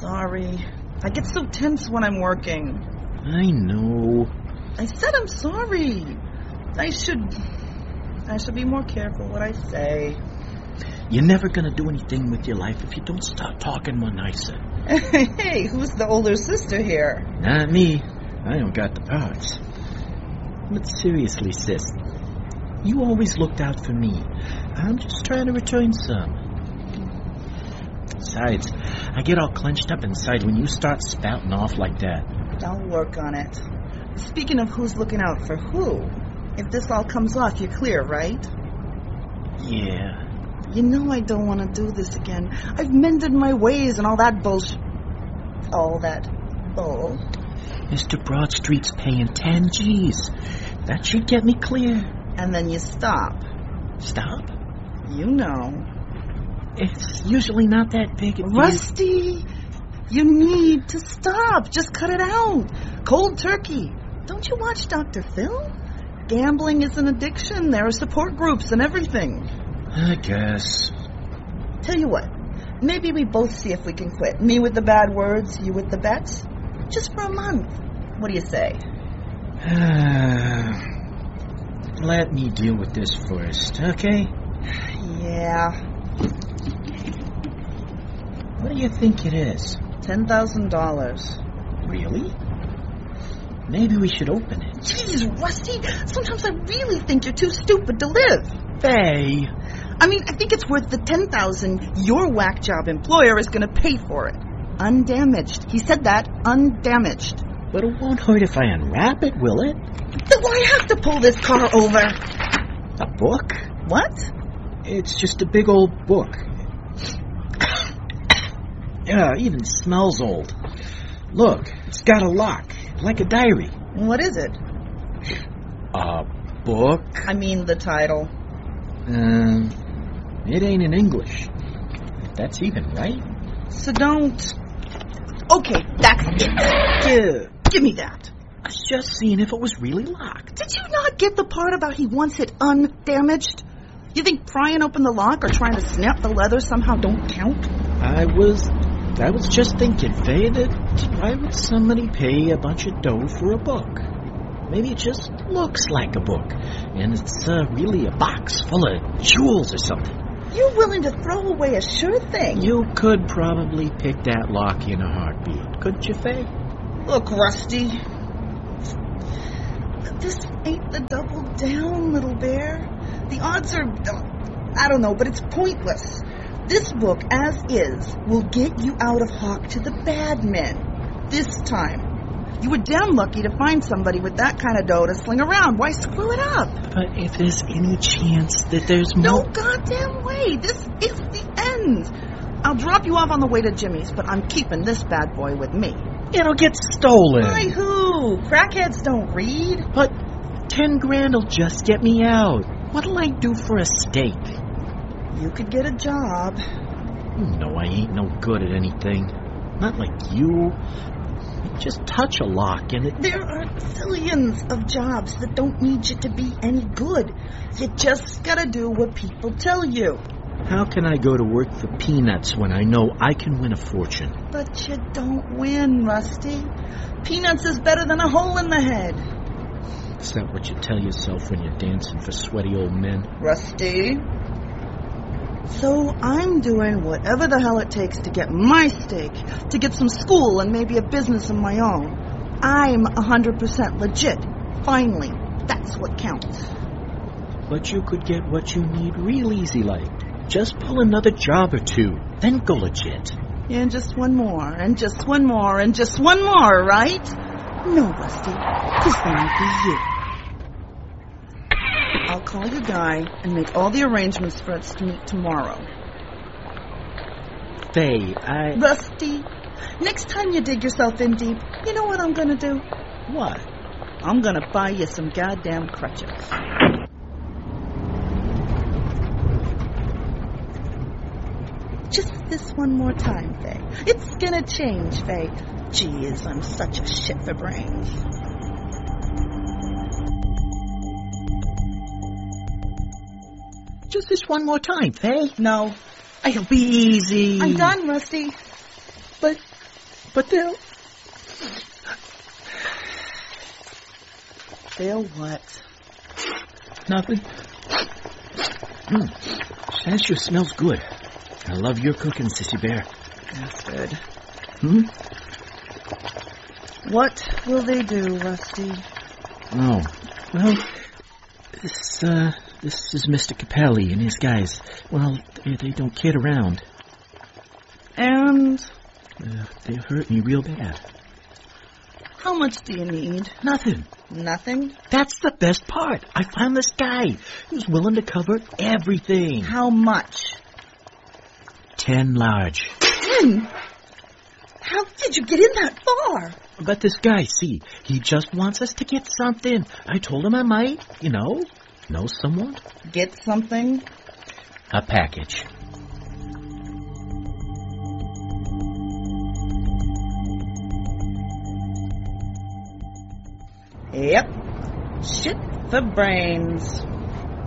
sorry. I get so tense when I'm working. I know. I said I'm sorry. I should be more careful what I say. You're never gonna do anything with your life if you don't start talking more nicer. Hey, who's the older sister here? Not me. I don't got the parts. But seriously, sis, you always looked out for me. I'm just trying to return some. Besides, I get all clenched up inside when you start spouting off like that. I'll work on it. Speaking of who's looking out for who, if this all comes off, you're clear, right? Yeah. You know I don't want to do this again. I've mended my ways and all that bullshit. All that bull. Mr. Broadstreet's paying 10 G's. That should get me clear. And then you stop. Stop? You know. It's usually not that big a deal. Rusty, you need to stop. Just cut it out. Cold turkey. Don't you watch Dr. Phil? Gambling is an addiction. There are support groups and everything. I guess. Tell you what, maybe we both see if we can quit. Me with the bad words, you with the bets. Just for a month. What do you say? Let me deal with this first, okay? Yeah. What do you think it is? $10,000. Really? Maybe we should open it. Jeez, Rusty, sometimes I really think you're too stupid to live. Faye. I mean, I think it's worth the $10,000 your whack job employer is going to pay for it. Undamaged. He said that, undamaged. But it won't hurt if I unwrap it, will it? Then why have to pull this car over? A book? What? It's just a big old book. Yeah, even smells old. Look, it's got a lock, like a diary. What is it? A book? I mean the title. It ain't in English. If that's even right. So don't... Okay, that's it. Give me that. I was just seeing if it was really locked. Did you not get the part about he wants it undamaged? You think prying open the lock or trying to snap the leather somehow don't count? I was just thinking, Faye, that why would somebody pay a bunch of dough for a book? Maybe it just looks like a book, and it's really a box full of jewels or something. You're willing to throw away a sure thing. You could probably pick that lock in a heartbeat, couldn't you, Faye? Look, Rusty. This ain't the double down, little bear. The odds are, I don't know, but it's pointless. This book, as is, will get you out of Hawk to the bad men. This time. You were damn lucky to find somebody with that kind of dough to sling around. Why screw it up? But if there's any chance that there's more... No goddamn way. This is the end. I'll drop you off on the way to Jimmy's, but I'm keeping this bad boy with me. It'll get stolen. By who? Crackheads don't read. But 10 grand will just get me out. What'll I do for a steak? You could get a job. You know I ain't no good at anything. Not like you. Just touch a lock and it... There are zillions of jobs that don't need you to be any good. You just gotta do what people tell you. How can I go to work for peanuts when I know I can win a fortune? But you don't win, Rusty. Peanuts is better than a hole in the head. Is that what you tell yourself when you're dancing for sweaty old men? Rusty. So I'm doing whatever the hell it takes to get my steak, to get some school and maybe a business of my own. I'm 100% legit. Finally, that's what counts. But you could get what you need real easy like. Just pull another job or two, then go legit. And just one more, and just one more, and just one more, right? No, Rusty, this won't be you. I'll call your guy and make all the arrangements for us to meet tomorrow. Faye, Rusty, next time you dig yourself in deep, you know what I'm gonna do? What? I'm gonna buy you some goddamn crutches. Just this one more time, Faye. It's gonna change, Faye. Jeez, I'm such a shit for brains. Just this one more time, Faye. No. It'll be easy. I'm done, Rusty. But But they'll... They'll what? Nothing. That sure smells good. I love your cooking, Sissy Bear. That's good. What will they do, Rusty? Oh, well, this is Mr. Capelli and his guys. Well, they don't kid around. And? They hurt me real bad. How much do you need? Nothing. Nothing? That's the best part. I found this guy who's willing to cover everything. How much? 10 large. 10? How did you get in that far? But this guy, see, he just wants us to get something. I told him I might, know someone. Get something? A package. Yep. Shit for brains.